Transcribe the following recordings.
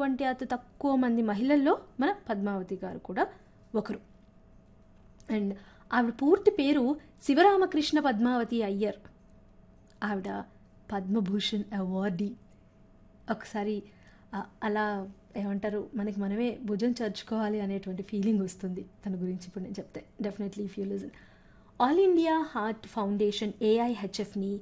ఉన్నటువంటి అతి తక్కువ మంది మహిళల్లో మన పద్మావతి గారు కూడా ఒకరు. అండ్ ఆవిడ పూర్తి పేరు శివరామకృష్ణ పద్మావతి అయ్యర్. ఆవిడ పద్మభూషణ్ అవార్డీ. ఒకసారి అలా ఏమంటారు, మనకి మనమే భుజం చర్చుకోవాలి అనేటువంటి ఫీలింగ్ వస్తుంది తన గురించి ఇప్పుడు నేను చెప్తే. Definitely if you listen. All India heart foundation AIHFని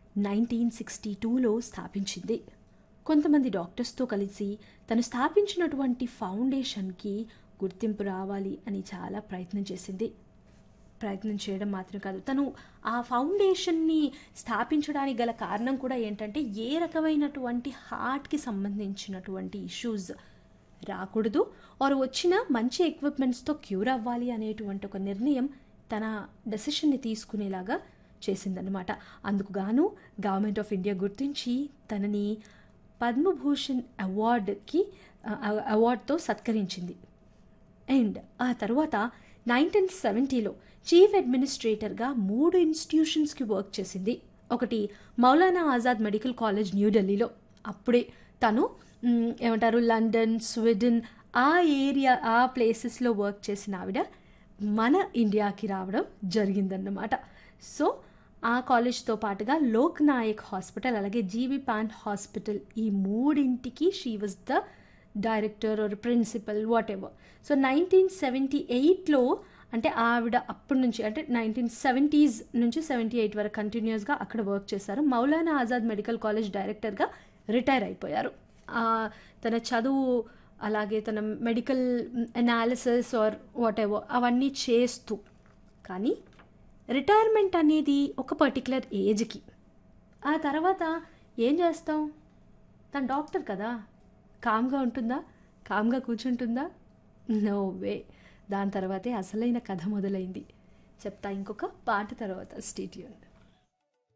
1962లో స్థాపించింది. కొంతమంది డాక్టర్స్తో కలిసి తను స్థాపించినటువంటి ఫౌండేషన్కి గుర్తింపు రావాలి అని చాలా ప్రయత్నం చేసింది. ప్రయత్నం చేయడం మాత్రం కాదు, తను ఆ ఫౌండేషన్ని స్థాపించడానికి గల కారణం కూడా ఏంటంటే ఏ రకమైనటువంటి హార్ట్కి సంబంధించినటువంటి ఇష్యూస్ రాకూడదు, ఆర్ వచ్చిన మంచి ఎక్విప్మెంట్స్తో క్యూర్ అవ్వాలి అనేటువంటి ఒక నిర్ణయం తన డెసిషన్ని తీసుకునేలాగా చేసిందన్నమాట. అందుకు గాను గవర్నమెంట్ ఆఫ్ ఇండియా గుర్తించి తనని పద్మభూషణ్ అవార్డ్తో సత్కరించింది. అండ్ ఆ తర్వాత 1970లో చీఫ్ అడ్మినిస్ట్రేటర్గా 3 ఇన్స్టిట్యూషన్స్కి వర్క్ చేసింది. ఒకటి మౌలానా ఆజాద్ మెడికల్ కాలేజ్ న్యూఢిల్లీలో. అప్పుడే తను ఏమంటారు లండన్, స్వీడన్ ఆ ఏరియా ఆ ప్లేసెస్లో వర్క్ చేసిన ఆవిడ మన ఇండియాకి రావడం జరిగిందన్నమాట. సో ఆ కాలేజ్తో పాటుగా లోక్ నాయక్ హాస్పిటల్, అలాగే జీబీ పాంట్ హాస్పిటల్, ఈ 3ంటికి she was the director are principal what ever. So 1978లో అంటే ఆవిడ అప్పటి నుంచి అంటే 1970s నుంచి 78 వరకు కంటిన్యూస్గా అక్కడ వర్క్ చేశారు. మౌలానా ఆజాద్ మెడికల్ కాలేజ్ డైరెక్టర్గా రిటైర్ అయిపోయారు. తన చదువు అలాగే తన medical analysis are what ever అవన్నీ చేస్తూ, కానీ రిటైర్మెంట్ అనేది ఒక పర్టికులర్ ఏజ్కి. ఆ తర్వాత ఏం చేస్తాం, తన డాక్టర్ కదా, కామ్గా ఉంటుందా, కామ్గా కూర్చుంటుందా? No way. దాని తర్వాతే అసలైన కథ మొదలైంది. చెప్తా ఇంకొక పాట తర్వాత. Stay tuned.